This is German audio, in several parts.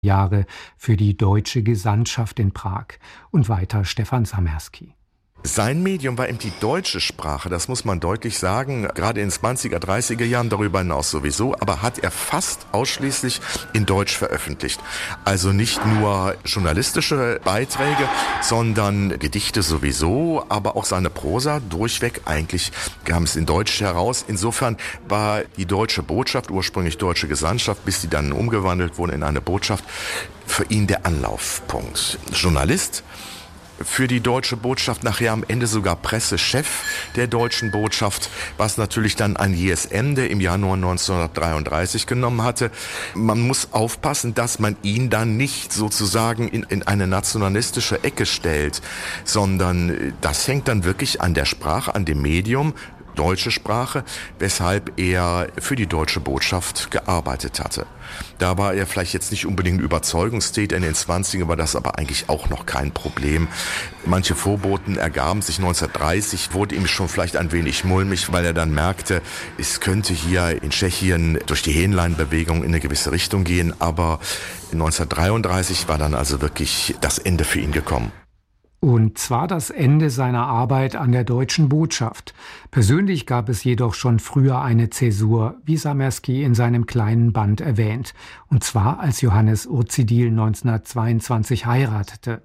Jahre für die deutsche Gesandtschaft in Prag. Und weiter Stefan Samerski. Sein Medium war eben die deutsche Sprache, das muss man deutlich sagen, gerade in den 20er, 30er Jahren, darüber hinaus sowieso, aber hat er fast ausschließlich in Deutsch veröffentlicht. Also nicht nur journalistische Beiträge, sondern Gedichte sowieso, aber auch seine Prosa durchweg eigentlich kam es in Deutsch heraus. Insofern war die deutsche Botschaft, ursprünglich deutsche Gesandtschaft, bis die dann umgewandelt wurde in eine Botschaft, für ihn der Anlaufpunkt. Journalist für die deutsche Botschaft, nachher am Ende sogar Pressechef der deutschen Botschaft, was natürlich dann ein jähes Ende im Januar 1933 genommen hatte. Man muss aufpassen, dass man ihn dann nicht sozusagen in eine nationalistische Ecke stellt, sondern das hängt dann wirklich an der Sprache, an dem Medium, deutsche Sprache, weshalb er für die deutsche Botschaft gearbeitet hatte. Da war er vielleicht jetzt nicht unbedingt Überzeugungstäter, in den 20ern war das aber eigentlich auch noch kein Problem. Manche Vorboten ergaben sich. 1930 wurde ihm schon vielleicht ein wenig mulmig, weil er dann merkte, es könnte hier in Tschechien durch die Hähnlein-Bewegung in eine gewisse Richtung gehen, aber 1933 war dann also wirklich das Ende für ihn gekommen. Und zwar das Ende seiner Arbeit an der deutschen Botschaft. Persönlich gab es jedoch schon früher eine Zäsur, wie Samerski in seinem kleinen Band erwähnt. Und zwar als Johannes Urzidil 1922 heiratete.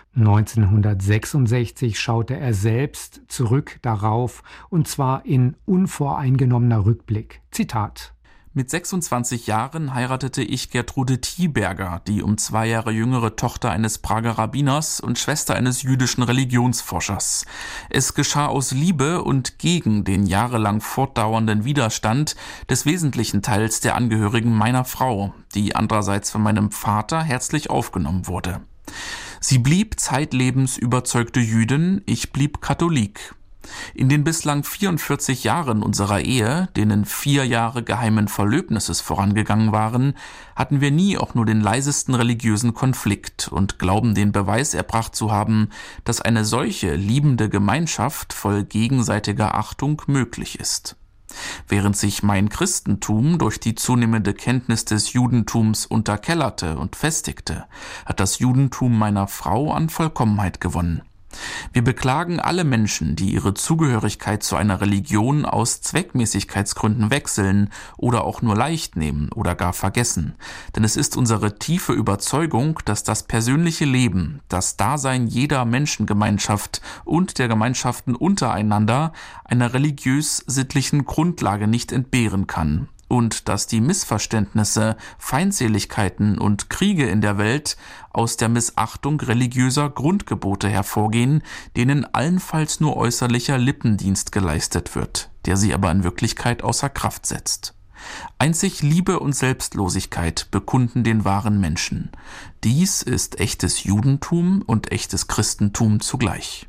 1966 schaute er selbst zurück darauf, und zwar in unvoreingenommener Rückblick. Zitat: Mit 26 Jahren heiratete ich Gertrude Thieberger, die 2 Jahre jüngere Tochter eines Prager Rabbiners und Schwester eines jüdischen Religionsforschers. Es geschah aus Liebe und gegen den jahrelang fortdauernden Widerstand des wesentlichen Teils der Angehörigen meiner Frau, die andererseits von meinem Vater herzlich aufgenommen wurde. Sie blieb zeitlebens überzeugte Jüdin, ich blieb Katholik. In den bislang 44 Jahren unserer Ehe, denen 4 Jahre geheimen Verlöbnisses vorangegangen waren, hatten wir nie auch nur den leisesten religiösen Konflikt und glauben den Beweis erbracht zu haben, dass eine solche liebende Gemeinschaft voll gegenseitiger Achtung möglich ist. Während sich mein Christentum durch die zunehmende Kenntnis des Judentums unterkellerte und festigte, hat das Judentum meiner Frau an Vollkommenheit gewonnen. Wir beklagen alle Menschen, die ihre Zugehörigkeit zu einer Religion aus Zweckmäßigkeitsgründen wechseln oder auch nur leicht nehmen oder gar vergessen. Denn es ist unsere tiefe Überzeugung, dass das persönliche Leben, das Dasein jeder Menschengemeinschaft und der Gemeinschaften untereinander einer religiös-sittlichen Grundlage nicht entbehren kann. Und dass die Missverständnisse, Feindseligkeiten und Kriege in der Welt aus der Missachtung religiöser Grundgebote hervorgehen, denen allenfalls nur äußerlicher Lippendienst geleistet wird, der sie aber in Wirklichkeit außer Kraft setzt. Einzig Liebe und Selbstlosigkeit bekunden den wahren Menschen. Dies ist echtes Judentum und echtes Christentum zugleich.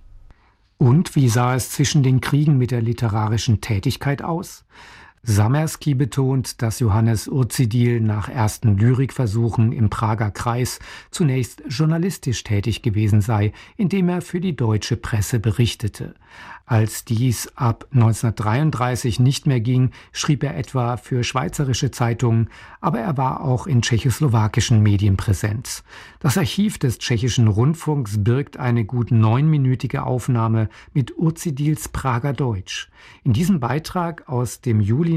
Und wie sah es zwischen den Kriegen mit der literarischen Tätigkeit aus? Samerski betont, dass Johannes Urzidil nach ersten Lyrikversuchen im Prager Kreis zunächst journalistisch tätig gewesen sei, indem er für die deutsche Presse berichtete. Als dies ab 1933 nicht mehr ging, schrieb er etwa für schweizerische Zeitungen, aber er war auch in tschechoslowakischen Medien präsent. Das Archiv des tschechischen Rundfunks birgt eine gut 9-minütige Aufnahme mit Urzidils Prager Deutsch. In diesem Beitrag aus dem Juli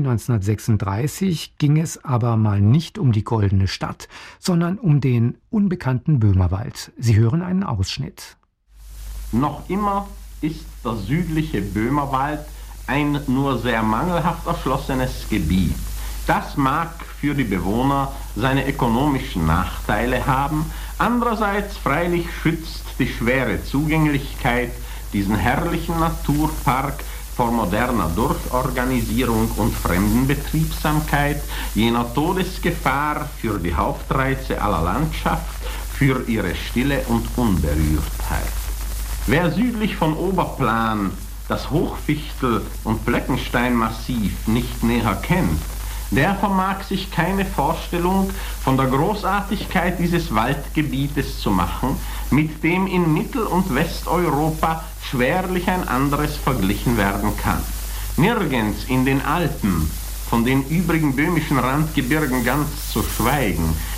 1936 ging es aber mal nicht um die Goldene Stadt, sondern um den unbekannten Böhmerwald. Sie hören einen Ausschnitt. Noch immer ist der südliche Böhmerwald ein nur sehr mangelhaft erschlossenes Gebiet. Das mag für die Bewohner seine ökonomischen Nachteile haben, andererseits freilich schützt die schwere Zugänglichkeit diesen herrlichen Naturpark vor moderner Durchorganisierung und Fremdenbetriebsamkeit, jener Todesgefahr für die Hauptreize aller Landschaft, für ihre Stille und Unberührtheit. Wer südlich von Oberplan das Hochfichtel- und Bleckensteinmassiv nicht näher kennt, der vermag sich keine Vorstellung von der Großartigkeit dieses Waldgebietes zu machen, mit dem in Mittel- und Westeuropa schwerlich ein anderes verglichen werden kann. Nirgends in den Alpen, von den übrigen böhmischen Randgebirgen ganz zu schweigen,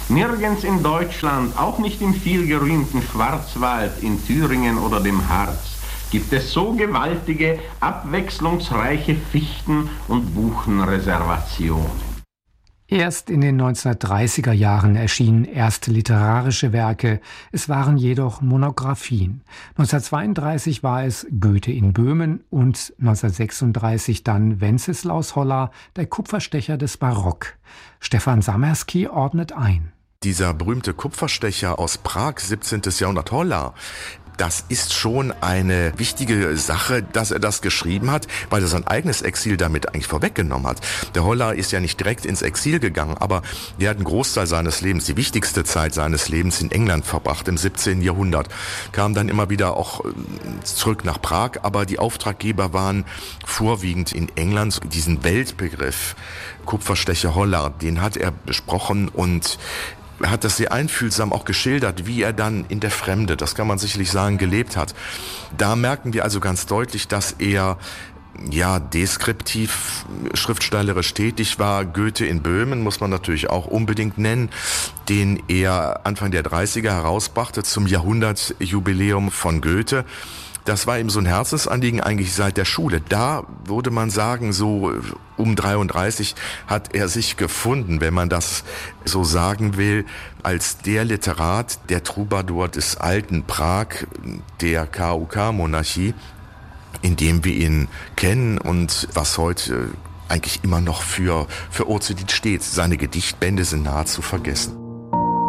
Nirgends in Deutschland, auch nicht im vielgerühmten Schwarzwald, in Thüringen oder dem Harz, gibt es so gewaltige, abwechslungsreiche Fichten- und Buchenreservationen. Erst in den 1930er Jahren erschienen erste literarische Werke, es waren jedoch Monographien. 1932 war es Goethe in Böhmen und 1936 dann Wenceslaus Hollar, der Kupferstecher des Barock. Stefan Samerski ordnet ein. Dieser berühmte Kupferstecher aus Prag, 17. Jahrhundert, Hollar, das ist schon eine wichtige Sache, dass er das geschrieben hat, weil er sein eigenes Exil damit eigentlich vorweggenommen hat. Der Hollar ist ja nicht direkt ins Exil gegangen, aber er hat einen Großteil seines Lebens, die wichtigste Zeit seines Lebens in England verbracht, im 17. Jahrhundert. Kam dann immer wieder auch zurück nach Prag, aber die Auftraggeber waren vorwiegend in England. Diesen Weltbegriff Kupferstecher Hollar, den hat er besprochen und er hat das sehr einfühlsam auch geschildert, wie er dann in der Fremde, das kann man sicherlich sagen, gelebt hat. Da merken wir also ganz deutlich, dass er deskriptiv schriftstellerisch tätig war. Goethe in Böhmen muss man natürlich auch unbedingt nennen, den er Anfang der 30er herausbrachte zum Jahrhundertjubiläum von Goethe. Das war ihm so ein Herzensanliegen eigentlich seit der Schule. Da würde man sagen, so um 33 hat er sich gefunden, wenn man das so sagen will, als der Literat, der Troubadour des alten Prag, der KUK-Monarchie, in dem wir ihn kennen und was heute eigentlich immer noch für Orthodox steht. Seine Gedichtbände sind nahezu vergessen.